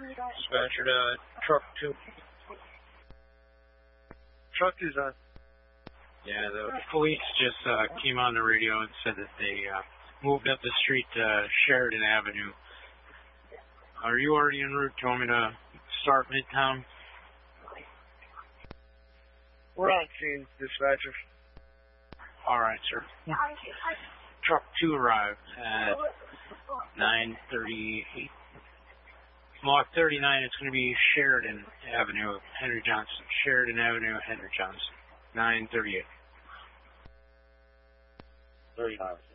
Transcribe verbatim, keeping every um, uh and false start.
Dispatcher to truck two. Truck is on. Yeah, the police just uh, came on the radio and said that they uh, moved up the street to Sheridan Avenue. Are you already en route? Do you want me to start Midtown? We're on scene, dispatcher. All right, sir. Truck two arrived at nine thirty-eight. Block thirty-nine, it's going to be Sheridan Avenue, Henry Johnson. Sheridan Avenue, Henry Johnson. nine thirty-eight. thirty-nine.